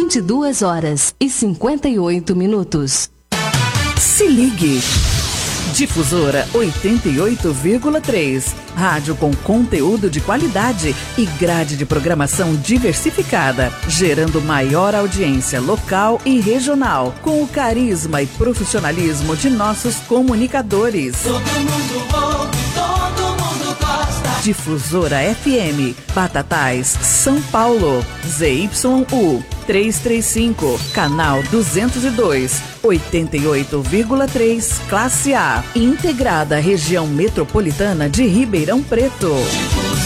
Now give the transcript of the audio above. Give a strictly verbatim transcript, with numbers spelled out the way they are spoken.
vinte e duas horas e cinquenta e oito minutos. Se ligue. Difusora oitenta e oito vírgula três. Rádio com conteúdo de qualidade e grade de programação diversificada, gerando maior audiência local e regional, com o carisma e profissionalismo de nossos comunicadores. Todo mundo ouve, todo mundo gosta. Difusora F M, Batatais, São Paulo, Z Y U trezentos e trinta e cinco, canal duzentos e dois, oitenta e oito vírgula três, classe A, integrada à região metropolitana de Ribeirão Preto.